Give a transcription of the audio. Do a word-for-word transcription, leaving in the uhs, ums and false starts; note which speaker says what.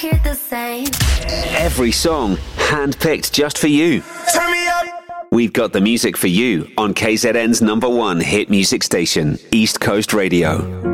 Speaker 1: hear the same.
Speaker 2: Every song handpicked just for you.
Speaker 3: Turn me up.
Speaker 2: We've got the music for you on K Z N's number one hit music station, East Coast Radio.